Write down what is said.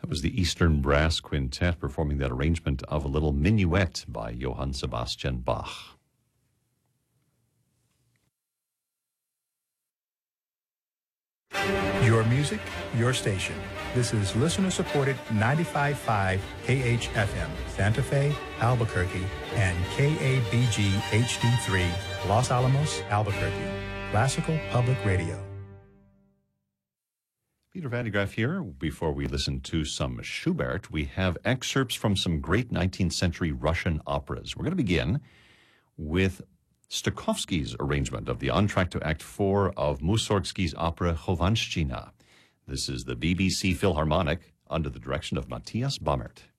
That was the Eastern Brass Quintet performing that arrangement of a little minuet by Johann Sebastian Bach. Your music, your station. This is listener-supported 95.5 KHFM, Santa Fe, Albuquerque, and KABG HD3, Los Alamos, Albuquerque. Classical Public Radio. Peter Van de Graaff here. Before we listen to some Schubert, we have excerpts from some great 19th century Russian operas. We're going to begin with Stokowski's arrangement of the entr'acte to Act 4 of Mussorgsky's opera Chovanshchina. This is the BBC Philharmonic under the direction of Matthias Bammert.